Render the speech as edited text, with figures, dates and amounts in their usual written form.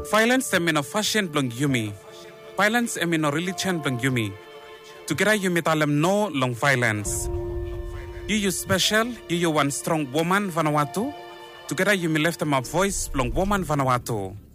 Violence emino fashion blong yumi. Violence emino religion blong yumi. Together yumi talem no long violence. You special, you one strong woman Vanuatu. Together you me left them a voice blong woman Vanuatu.